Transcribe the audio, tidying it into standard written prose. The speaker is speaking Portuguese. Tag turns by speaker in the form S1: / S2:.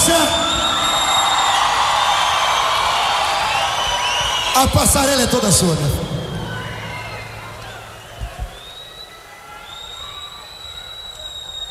S1: você. A passarela é toda sua, meu filho.